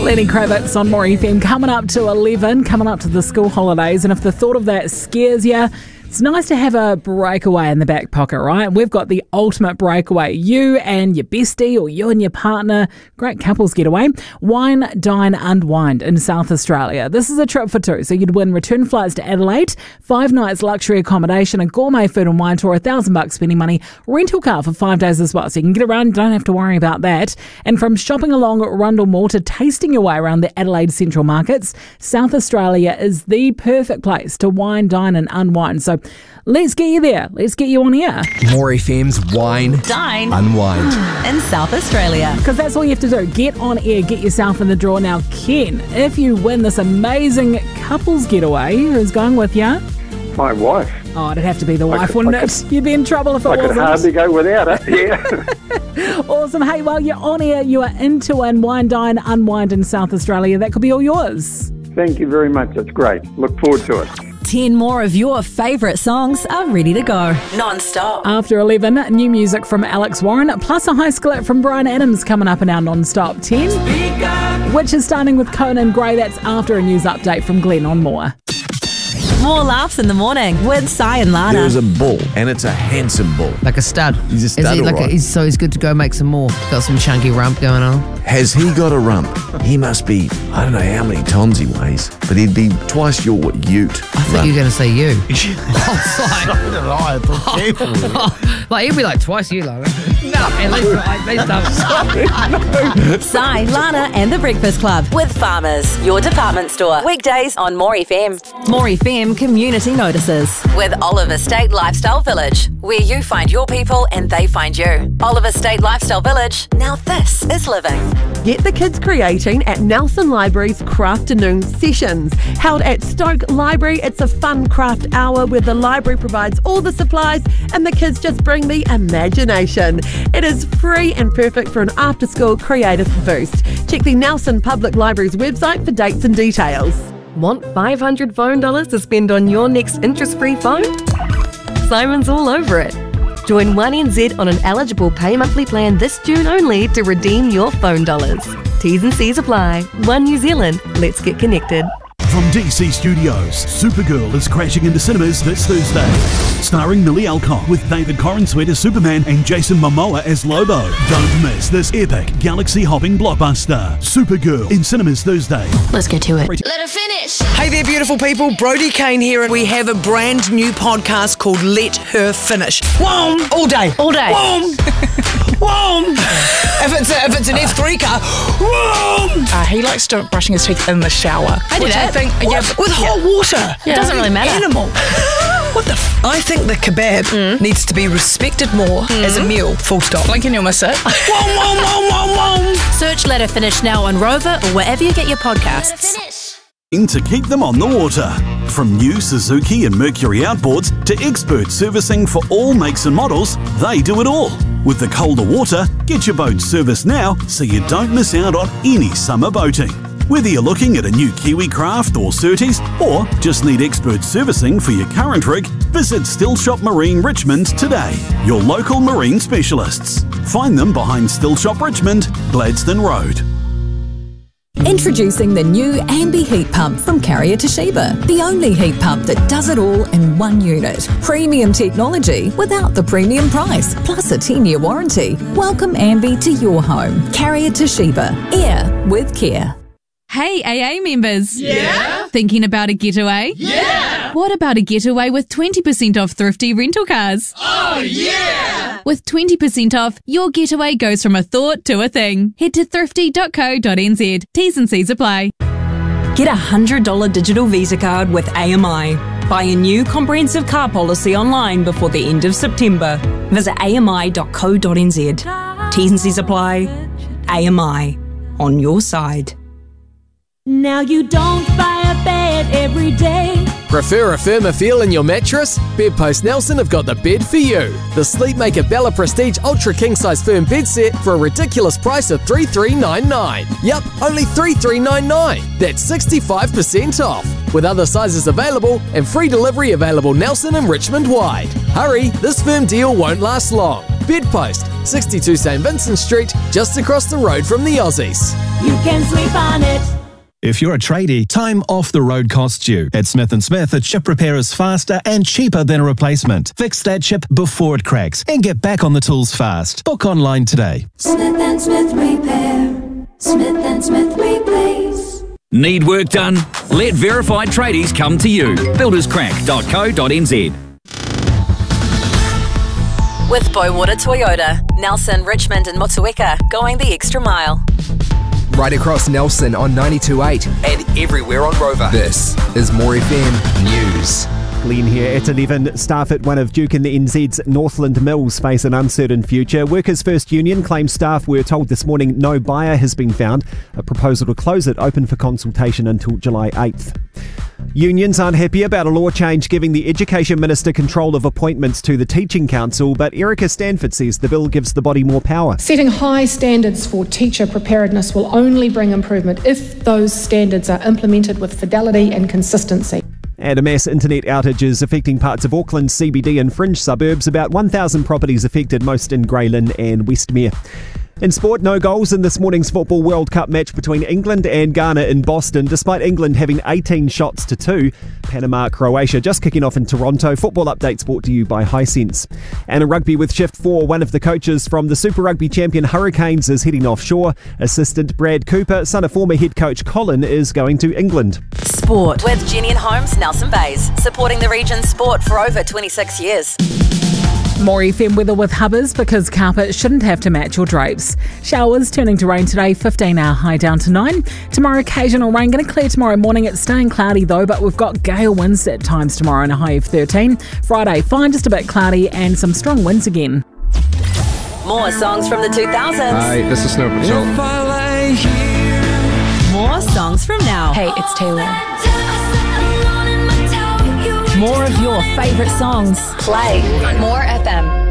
Lenny Kravitz on More FM, coming up to 11, coming up to the school holidays. And if the thought of that scares you, it's nice to have a breakaway in the back pocket, right? We've got the ultimate breakaway. You and your bestie or you and your partner, great couples getaway. Wine, Dine, Unwind in South Australia. This is a trip for two, so you'd win return flights to Adelaide, 5 nights luxury accommodation, a gourmet food and wine tour, $1,000 spending money, rental car for 5 days as well, so you can get around, you don't have to worry about that. And from shopping along at Rundle Mall to tasting your way around the Adelaide Central Markets, South Australia is the perfect place to wine, dine and unwind. So let's get you there. Let's get you on here. More FM's Wine, Dine, Unwind in South Australia. Because that's all you have to do. Get on air, get yourself in the draw. Now, Ken, if you win this amazing couples getaway, who's going with you? My wife. Oh, it'd have to be the wife, wouldn't it? You'd be in trouble if it wasn't. I could hardly go without it, yeah. Awesome. Hey, while you're on air, you are into Wine, Dine, Unwind in South Australia. That could be all yours. Thank you very much. That's great. Look forward to it. 10 more of your favourite songs are ready to go. Non-stop. After 11, new music from Alex Warren, plus a high skillet from Bryan Adams coming up in our non-stop 10, which is starting with Conan Gray. That's after a news update from Glenn on More. More laughs in the morning with Sai and Lana. There's a bull, and it's a handsome bull. Like a stud. He's a stud, Is he like all right. he's good to go make some more. Got some chunky rump going on. Has he got a rump? He must be, I don't know how many tons he weighs, but he'd be twice your ute. I thought you were going to say you. Like, he'd be like twice you, like. No, at least not. Sai, Lana and The Breakfast Club with Farmers, your department store. Weekdays on More FM. More FM Community Notices with Oliver State Lifestyle Village, where you find your people and they find you. Oliver State Lifestyle Village. Now this is living. Get the kids creating at Nelson Library's Crafternoon Sessions. Held at Stoke Library, it's a fun craft hour where the library provides all the supplies and the kids just bring the imagination. It is free and perfect for an after-school creative boost. Check the Nelson Public Library's website for dates and details. Want $500 phone dollars to spend on your next interest-free phone? Simon's all over it. Join 1NZ on an eligible pay monthly plan this June only to redeem your phone dollars. T's and C's apply. One New Zealand. Let's get connected. From DC Studios, Supergirl is crashing into cinemas this Thursday. Starring Millie Alcock with David Corenswet as Superman and Jason Momoa as Lobo. Don't miss this epic galaxy-hopping blockbuster. Supergirl in cinemas Thursday. Let's get to it. Let her finish. Hey there, beautiful people. Brody Kane here, and we have a brand new podcast called Let Her Finish. Whoom! All day. All day. Whoom! Whoom! If it's an F3 car, whoom! He likes brushing his teeth in the shower. I do that. With hot water. It doesn't really matter. Animal. What the I think the kebab needs to be respected more as a meal. Full stop. Blink and you'll miss it. Search Let Her Finish now on Rover or wherever you get your podcasts. To keep them on the water. From new Suzuki and Mercury outboards to expert servicing for all makes and models, they do it all. With the colder water, get your boat serviced now so you don't miss out on any summer boating. Whether you're looking at a new Kiwi Craft or Surtees, or just need expert servicing for your current rig, visit Still Shop Marine Richmond today, your local marine specialists. Find them behind Still Shop Richmond, Gladstone Road. Introducing the new Ambi heat pump from Carrier Toshiba. The only heat pump that does it all in one unit. Premium technology without the premium price, plus a 10-year warranty. Welcome Ambi to your home. Carrier Toshiba. Air with care. Hey AA members. Yeah? Thinking about a getaway? Yeah! What about a getaway with 20% off thrifty rental cars? Oh yeah! With 20% off, your getaway goes from a thought to a thing. Head to thrifty.co.nz. T's and C's apply. Get a $100 digital Visa card with AMI. Buy a new comprehensive car policy online before the end of September. Visit ami.co.nz. T's and C's apply. AMI. On your side. Now you don't buy a bed every day. Prefer a firmer feel in your mattress? Bedpost Nelson have got the bed for you. The Sleepmaker Bella Prestige Ultra King Size Firm Bed Set for a ridiculous price of $3,399. Yup, only $3,399. That's 65% off. With other sizes available and free delivery available Nelson and Richmond wide. Hurry, this firm deal won't last long. Bedpost, 62 St Vincent Street, just across the road from the Aussies. You can sleep on it. If you're a tradie, time off the road costs you. At Smith & Smith, a chip repair is faster and cheaper than a replacement. Fix that chip before it cracks and get back on the tools fast. Book online today. Smith & Smith Repair. Smith & Smith Replace. Need work done? Let verified tradies come to you. builderscrack.co.nz. With Boywater Toyota, Nelson, Richmond and Motueka, going the extra mile. Right across Nelson on 92.8 and everywhere on Rover. This is More FM News. Glenn here at 11. Staff at one of Duke and the NZ's Northland Mills face an uncertain future. Workers' First Union claims staff were told this morning no buyer has been found. A proposal to close it open for consultation until July 8th. Unions aren't happy about a law change giving the Education Minister control of appointments to the Teaching Council, but Erica Stanford says the bill gives the body more power. Setting high standards for teacher preparedness will only bring improvement if those standards are implemented with fidelity and consistency. And a mass internet outage is affecting parts of Auckland's CBD and fringe suburbs. About 1,000 properties affected, most in Grey Lynn and Westmere. In sport, no goals in this morning's Football World Cup match between England and Ghana in Boston, despite England having 18 shots to 2. Panama, Croatia just kicking off in Toronto. Football updates brought to you by Hisense. And in rugby with Shift 4, one of the coaches from the Super Rugby champion Hurricanes is heading offshore. Assistant Brad Cooper, son of former head coach Colin, is going to England. Sport with Jenny and Holmes, Nelson Bays, supporting the region's sport for over 26 years. More FM weather with Hubbers, because carpet shouldn't have to match your drapes. Showers turning to rain today, 15-hour high down to 9. Tomorrow, occasional rain. Going to clear tomorrow morning. It's staying cloudy though, but we've got gale winds at times tomorrow and a high of 13. Friday, fine, just a bit cloudy and some strong winds again. More songs from the 2000s. Hi, this is Snow Patrol. More songs from now. Hey, it's Taylor. More of your favourite songs. Play More FM.